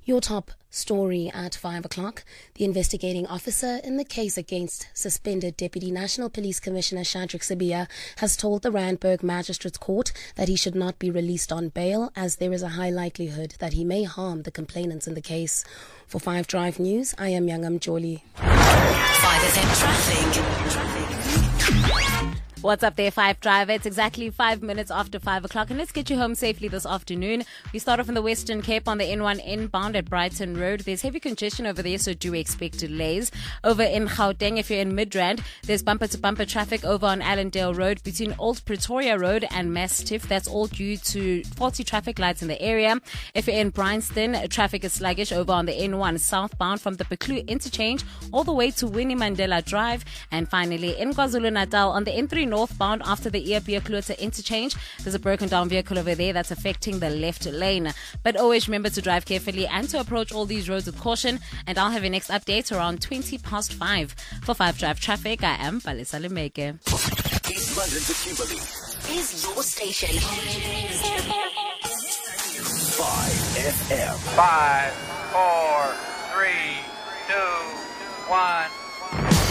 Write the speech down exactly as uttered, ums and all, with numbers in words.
Your top story at five o'clock. The investigating officer in the case against suspended Deputy National Police Commissioner Shadrack Sibiya has told the Randburg Magistrates Court that he should not be released on bail as there is a high likelihood that he may harm the complainants in the case. For five Drive News, I am Yangam Joli. five F M Traffic. Traffic. What's up there, five Drive? It's exactly five minutes after five o'clock, and let's get you home safely this afternoon. We start off in the Western Cape on the N one inbound at Brighton Road. There's heavy congestion over there, so do expect delays. Over in Gauteng, if you're in Midrand, there's bumper-to-bumper traffic over on Allendale Road between Old Pretoria Road and Mastiff. That's all due to faulty traffic lights in the area. If you're in Bryanston, traffic is sluggish over on the N one southbound from the Beklu interchange all the way to Winnie Mandela Drive. And finally, in KwaZulu-Natal on the N three northbound after the Iapia-Kluta interchange, there's a broken down vehicle over there that's affecting the left lane. But always remember to drive carefully and to approach all these roads with caution. And I'll have your next update around twenty past five. For five Drive Traffic, I am Palesa Lemeke. East London to Kimberley is your station. five F M. Five, four, three, two, one.